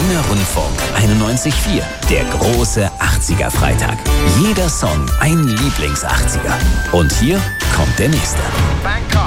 Berliner Rundfunk 91.4. Der große 80er-Freitag. Jeder Song ein Lieblings-80er. Und hier kommt der nächste. Bangkok.